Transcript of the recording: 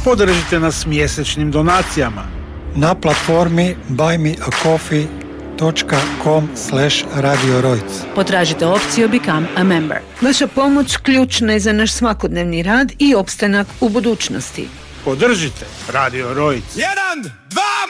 Podržite nas mjesečnim donacijama na platformi buymeacoffee.com/Radio Rojc. Potražite opciju Become a Member. Vaša pomoć ključna je za naš svakodnevni rad i opstanak u budućnosti. Podržite Radio Rojc. 1, 2